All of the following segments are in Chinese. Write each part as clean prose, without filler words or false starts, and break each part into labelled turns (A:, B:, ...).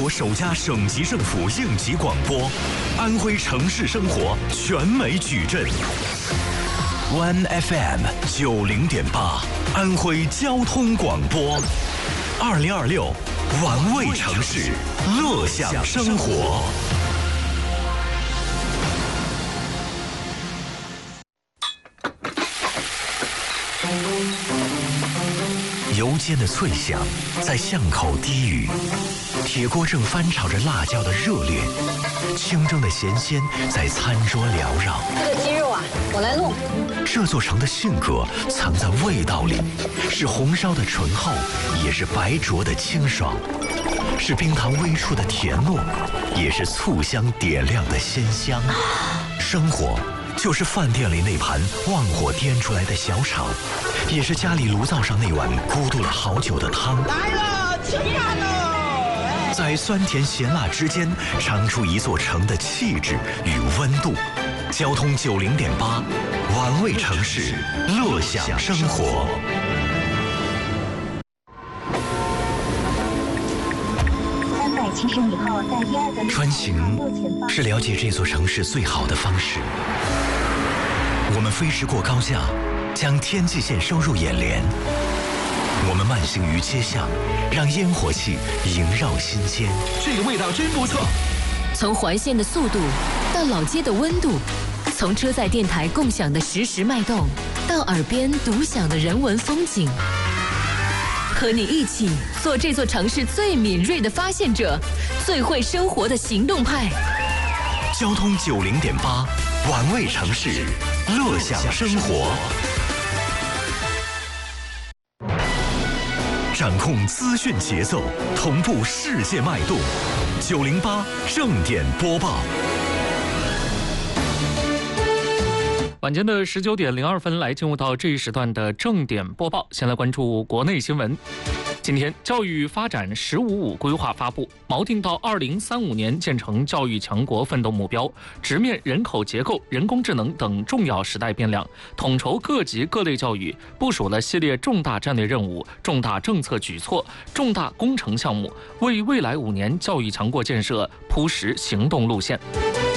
A: 国首家省级政府应急广播，安徽城市生活全美矩阵。One FM 90.8，安徽交通广播。2026，玩味城市，乐享生活。油煎的脆响在巷口低语，铁锅正翻炒着辣椒的热烈，清蒸的咸鲜在餐桌缭绕。
B: 这个鸡肉啊，我来弄。
A: 这座城的性格藏在味道里，是红烧的醇厚，也是白灼的清爽，是冰糖微触的甜糯，也是醋香点亮的鲜香。生活就是饭店里那盘旺火颠出来的小炒，也是家里炉灶上那碗咕嘟了好久的汤。
C: 来了，吃饭喽！
A: 在酸甜咸辣之间，尝出一座城的气质与温度。交通90.8，玩味城市，乐享生活。
D: 370米后在第二个
A: 穿行是了解这座城市最好的方式。我们飞驰过高架，将天际线收入眼帘。我们慢行于街巷，让烟火气萦绕心间。
C: 这个味道真不错。
E: 从环线的速度到老街的温度，从车载电台共享的实时脉动，到耳边独享的人文风景。和你一起做这座城市最敏锐的发现者，最会生活的行动派。
A: 交通90.8，玩味城市，乐享生活。掌控资讯节奏，同步世界脉动。908正点播报。
F: 晚间的19点02分，来进入到这一时段的正点播报。先来关注国内新闻。今天，教育发展“15+5”规划发布，锚定到2035年建成教育强国奋斗目标，直面人口结构、人工智能等重要时代变量，统筹各级各类教育，部署了系列重大战略任务、重大政策举措、重大工程项目，为未来5年教育强国建设铺实行动路线。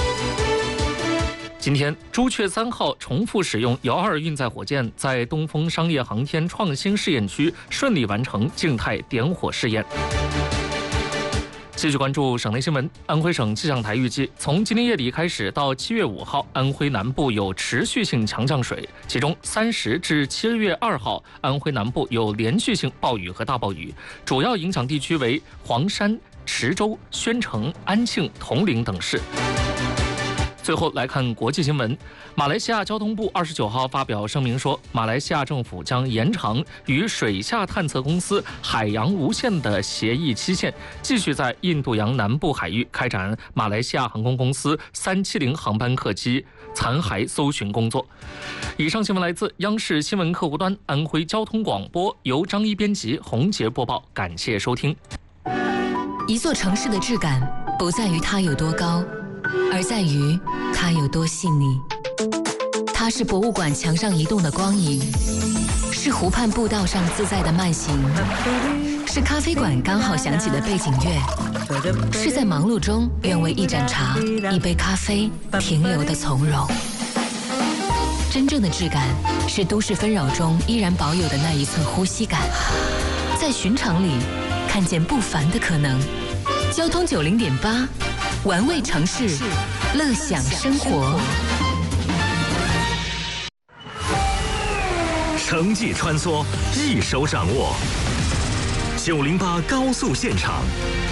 F: 今天，朱雀3号重复使用遥2运载火箭在东风商业航天创新试验区顺利完成静态点火试验。继续关注省内新闻，安徽省气象台预计，从今天夜底开始到7月5号，安徽南部有持续性强降水，其中30至7月2号，安徽南部有连续性暴雨和大暴雨，主要影响地区为黄山、池州、宣城、安庆、铜陵等市。最后来看国际新闻，马来西亚交通部29号发表声明说，马来西亚政府将延长与水下探测公司海洋无限的协议期限，继续在印度洋南部海域开展马来西亚航空公司370航班客机残骸搜寻工作。以上新闻来自央视新闻客户端安徽交通广播，由张一编辑，洪杰播报，感谢收听。
E: 一座城市的质感不在于它有多高，而在于它有多细腻。它是博物馆墙上移动的光影，是湖畔步道上自在的慢行，是咖啡馆刚好响起的背景乐，是在忙碌中愿为一盏茶、一杯咖啡停留的从容。真正的质感是都市纷扰中依然保有的那一寸呼吸感，在寻常里看见不凡的可能。交通90.8，玩味城市，乐享生活。
A: 城际穿梭，一手掌握。908高速现场。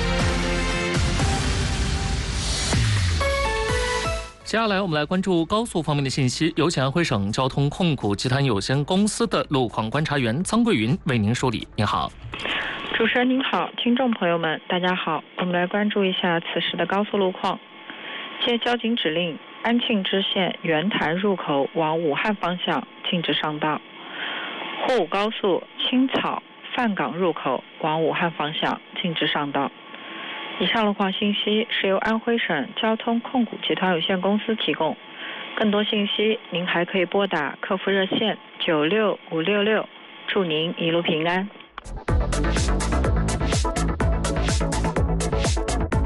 F: 接下来我们来关注高速方面的信息，有请安徽省交通控股集团有限公司的路况观察员张桂云为您梳理。您好。
G: 主持人您好，听众朋友们大家好，我们来关注一下此时的高速路况。借交警指令，安庆支线圆潭入口往武汉方向禁止上道，沪武高速青草范港入口往武汉方向禁止上道。以上路况信息是由安徽省交通控股集团有限公司提供，更多信息您还可以拨打客服热线96566，祝您一路平安。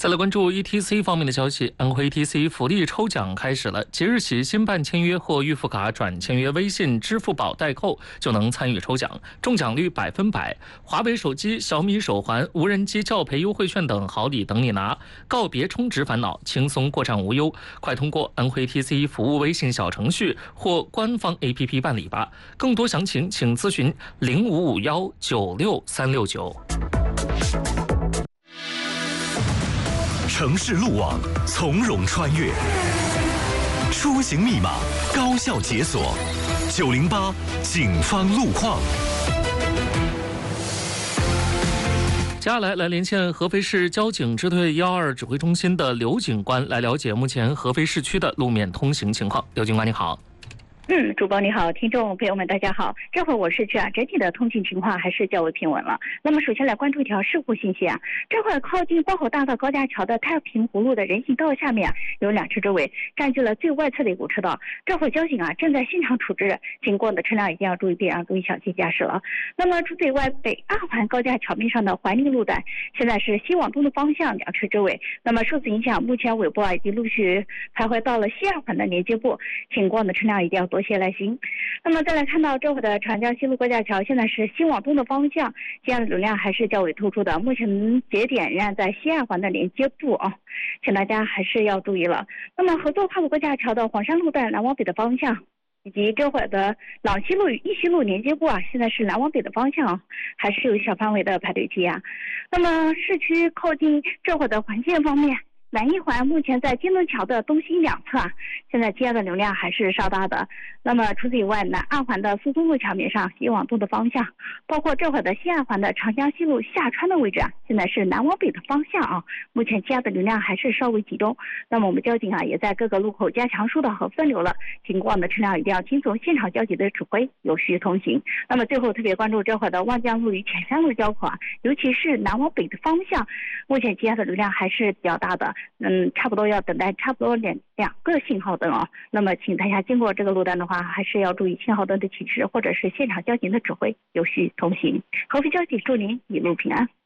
F: 再来关注 ETC 方面的消息，安徽 ETC 福利抽奖开始了，即日起新办签约或预付卡转签约微信、支付宝代扣就能参与抽奖，中奖率100%，华为手机、小米手环、无人机教培优惠券等好礼等你拿，告别充值烦恼，轻松过账无忧。快通过安徽 ETC 服务微信小程序或官方 APP 办理吧，更多详情请咨询0551963669。
A: 城市路网从容穿越，出行密码高效解锁，908警方路况。
F: 接下来连线合肥市交警支队122指挥中心的刘警官，来了解目前合肥市区的路面通行情况。刘警官你好。
D: 主播你好，听众朋友们大家好。这会儿我市区整体的通行情况还是较为平稳了。那么首先来关注一条事故信息这会儿靠近报口大道高架桥的太平湖路的人行道下面有2车周围占据了最外侧的一股车道。这会儿交警正在现场处置，经过的车辆一定要注意避让，注意小心驾驶了。那么除此以外，北2环高架桥面上的怀宁路段现在是西往东的方向2车周围。那么受此影响，目前尾部已经陆续徘徊到了西2环的连接部，经过的车辆一定要多些耐心。那么再来看到这会的长江西路高架桥现在是西往东的方向，这样的流量还是较为突出的，目前节点仍然在西2环的连接部请大家还是要注意了。那么合作跨度高架桥的黄山路段南往北的方向，以及这会儿的朗西路与义西路连接部现在是南往北的方向还是有小范围的排队期那么市区靠近这会儿的环线方面，南1环目前在金轮桥的东西2侧现在接的流量还是稍大的。那么除此以外，南2环的苏东路桥面上西往东的方向，包括这会儿的西2环的长江西路下穿的位置现在是南往北的方向目前接的流量还是稍微集中。那么我们交警也在各个路口加强疏导和分流了，经过的车辆一定要听从现场交警的指挥，有序通行。那么最后特别关注这会儿的望江路与浅山路交口尤其是南往北的方向，目前接的流量还是比较大的，差不多要等待差不多两个信号灯那么请大家经过这个路段的话，还是要注意信号灯的提示或者是现场交警的指挥，有序通行。合肥交警祝您一路平安。